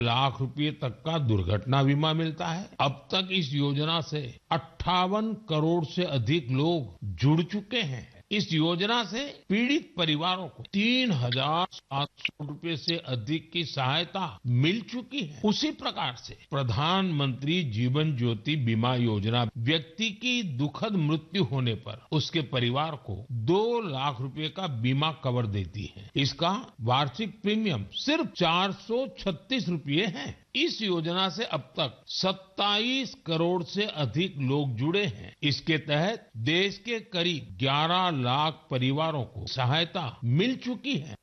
लाख रुपए तक का दुर्घटना बीमा मिलता है। अब तक इस योजना से 58 करोड़ से अधिक लोग जुड़ चुके हैं। इस योजना से पीड़ित परिवारों को 3,700 रुपए से अधिक की सहायता मिल चुकी है। उसी प्रकार से प्रधानमंत्री जीवन ज्योति बीमा योजना व्यक्ति की दुखद मृत्यु होने पर उसके परिवार को 2 लाख रुपए का बीमा कवर देती है। इसका वार्षिक प्रीमियम सिर्फ 436 रुपए है। इस योजना से अब तक 27 करोड़ से अधिक लोग जुड़े हैं। इसके तहत देश के करीब 11 लाख परिवारों को सहायता मिल चुकी है।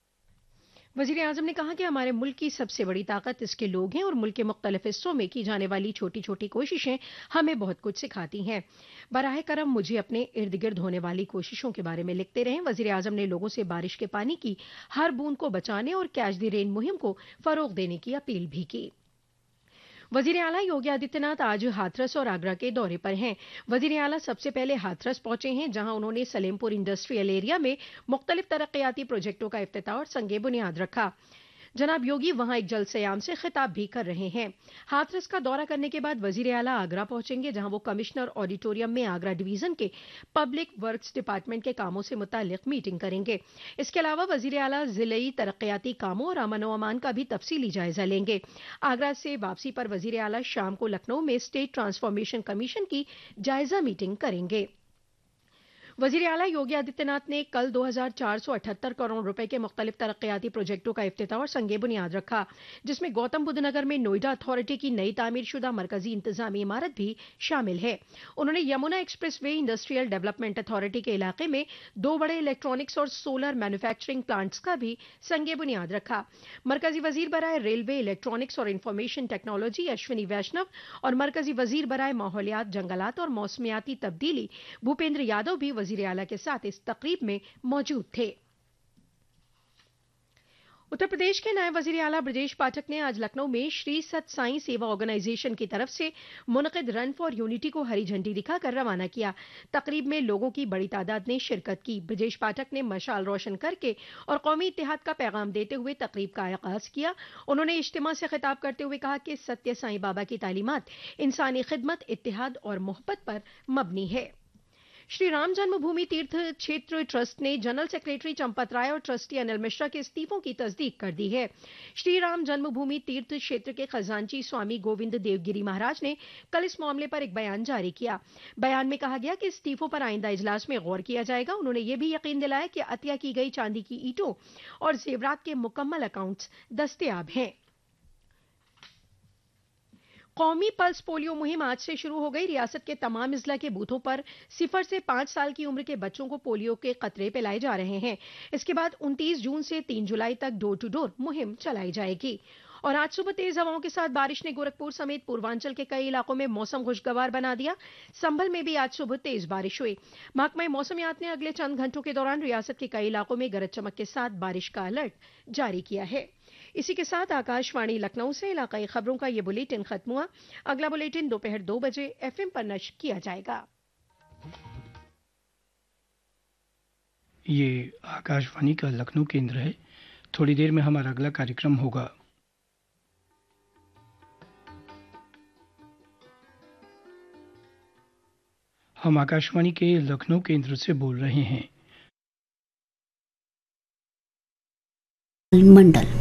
वजीर आजम ने कहा कि हमारे मुल्क की सबसे बड़ी ताकत इसके लोग हैं और मुल्क के मुख्तलिफ हिस्सों में की जाने वाली छोटी छोटी कोशिशें हमें बहुत कुछ सिखाती हैं। बराह करम मुझे अपने इर्द गिर्द होने वाली कोशिशों के बारे में लिखते रहें। वजीर आजम ने लोगों से बारिश के पानी की हर बूंद को बचाने और कैच द रेन मुहिम को फरोग देने की अपील भी की। वजीर आला योगी आदित्यनाथ आज हाथरस और आगरा के दौरे पर हैं। वजीर आला सबसे पहले हाथरस पहुंचे हैं, जहां उन्होंने सलेमपुर इंडस्ट्रियल एरिया में मुख्तलिफ तरक्याती प्रोजेक्टों का इफ्तिताह और संगे बुनियाद रखा। जनाब योगी वहां एक जलसयाम से खिताब भी कर रहे हैं। हाथरस का दौरा करने के बाद वजीर आला आगरा पहुंचेंगे, जहां वो कमिश्नर ऑडिटोरियम में आगरा डिवीजन के पब्लिक वर्क्स डिपार्टमेंट के कामों से मुताल्लिक मीटिंग करेंगे। इसके अलावा वजीर आला जिले तरक्याती कामों और अमन व अमान का भी तफसीली जायजा लेंगे। आगरा से वापसी पर वजीर आला शाम को लखनऊ में स्टेट ट्रांसफॉर्मेशन कमीशन की जायजा मीटिंग करेंगे। वजीर आला योगी आदित्यनाथ ने कल 2,478 करोड़ रुपए के मुख्तलिफ तरक्याती प्रोजेक्टों का इफ्तिताह और संगे बुनियाद रखा, जिसमें गौतम बुद्ध नगर में नोएडा अथॉरिटी की नई तामीरशुदा मरकजी इंतजामी इमारत भी शामिल है। उन्होंने Yamuna express way industrial development authority के इलाके में 2 बड़े इलेक्ट्रॉनिक्स और सोलर मैन्युफैक्चरिंग प्लांट्स का भी संगे बुनियाद रखा। मरकजी वजीर बराए रेलवे, इलेक्ट्रॉनिक्स और इंफॉर्मेशन टेक्नोलॉजी अश्विनी वैष्णव और मरकजी वजीर बराए माहौलियात, जंगलात और मौसमियाती तब्दीली भूपेंद्र यादव भी वजीर आला के साथ इस तकरीब में मौजूद थे। उत्तर प्रदेश के नायब वजीर आला ब्रजेश पाठक ने आज लखनऊ में श्री सत साई सेवा ऑर्गेनाइजेशन की तरफ से मुनक़िद रन फॉर यूनिटी को हरी झंडी दिखाकर रवाना किया। तकरीब में लोगों की बड़ी तादाद ने शिरकत की। ब्रजेश पाठक ने मशाल रोशन करके और कौमी इत्तेहाद का पैगाम देते हुए तकरीब का आगाज किया। उन्होंने इज्तिमा से खिताब करते हुए कहा कि सत्य साईं बाबा की तालीमात इंसानी खिदमत, इत्तेहाद और मोहब्बत पर मबनी है। श्री राम जन्मभूमि तीर्थ क्षेत्र ट्रस्ट ने जनरल सेक्रेटरी चंपत राय और ट्रस्टी अनिल मिश्रा के इस्तीफों की तस्दीक कर दी है। श्री राम जन्मभूमि तीर्थ क्षेत्र के खजांची स्वामी गोविंद देवगिरी महाराज ने कल इस मामले पर एक बयान जारी किया। बयान में कहा गया कि इस्तीफों पर आइंदा इजलास में गौर किया जाएगा। उन्होंने यह भी यकीन दिलाया कि अतिया की गई चांदी की ईंटों और जेवरात के मुकम्मल अकाउंट्स दस्तयाब हैं। कौमी पल्स पोलियो मुहिम आज से शुरू हो गई। रियासत के तमाम अजला के बूथों पर 0 से 5 साल की उम्र के बच्चों को पोलियो के कतरे पिलाए जा रहे हैं। इसके बाद 29 जून से 3 जुलाई तक डोर टू डोर मुहिम चलाई जाएगी। और आज सुबह तेज हवाओं के साथ बारिश ने गोरखपुर समेत पूर्वांचल के कई इलाकों में मौसम खुशगवार बना दिया। संभल में भी आज सुबह तेज बारिश हुई। महकमा मौसमियात ने अगले चंद घंटों के दौरान रियासत के कई इलाकों में गरज चमक के साथ बारिश का अलर्ट जारी किया है। इसी के साथ आकाशवाणी लखनऊ से इलाकाई खबरों का ये बुलेटिन खत्म हुआ। अगला बुलेटिन दोपहर 2 बजे एफएम पर नश्र किया जाएगा। ये आकाशवाणी का लखनऊ केंद्र है। थोड़ी देर में हमारा अगला कार्यक्रम होगा। हम आकाशवाणी के लखनऊ केंद्र से बोल रहे हैं। मंडल